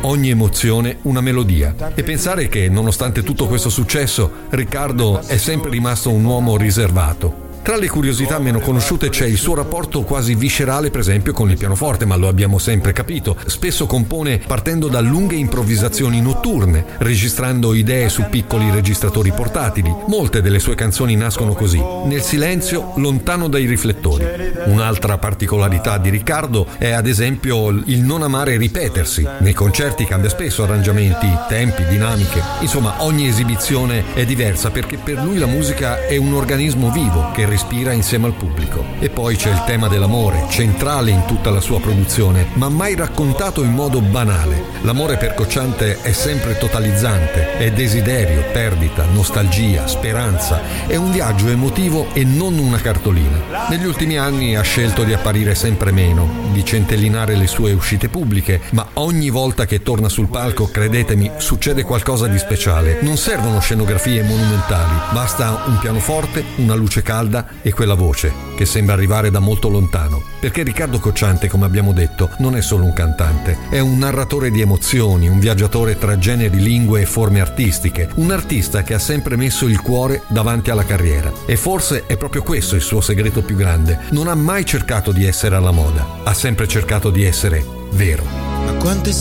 ogni emozione una melodia. E pensare che, nonostante tutto questo successo, Riccardo è sempre rimasto un uomo riservato. Tra le curiosità meno conosciute c'è il suo rapporto quasi viscerale, per esempio, con il pianoforte, ma lo abbiamo sempre capito. Spesso compone partendo da lunghe improvvisazioni notturne, registrando idee su piccoli registratori portatili. Molte delle sue canzoni nascono così, nel silenzio, lontano dai riflettori. Un'altra particolarità di Riccardo è, ad esempio, il non amare ripetersi. Nei concerti cambia spesso arrangiamenti, tempi, dinamiche. Insomma, ogni esibizione è diversa perché per lui la musica è un organismo vivo che respira insieme al pubblico. E poi c'è il tema dell'amore, centrale in tutta la sua produzione, ma mai raccontato in modo banale. L'amore per Cocciante è sempre totalizzante, è desiderio, perdita, nostalgia, speranza, è un viaggio emotivo e non una cartolina. Negli ultimi anni ha scelto di apparire sempre meno, di centellinare le sue uscite pubbliche, ma ogni volta che torna sul palco, credetemi, succede qualcosa di speciale. Non servono scenografie monumentali, basta un pianoforte, una luce calda e quella voce che sembra arrivare da molto lontano, perché Riccardo Cocciante, come abbiamo detto, non è solo un cantante, è un narratore di emozioni, un viaggiatore tra generi, lingue e forme artistiche, un artista che ha sempre messo il cuore davanti alla carriera. E forse è proprio questo il suo segreto più grande: non ha mai cercato di essere alla moda, ha sempre cercato di essere vero. Ma quante